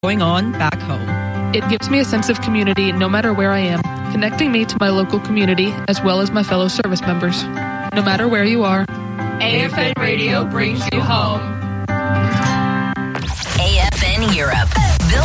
going on back home. It gives me a sense of community no matter where I am, connecting me to my local community as well as my fellow service members. No matter where you are, AFN Radio brings you home. AFN Europe.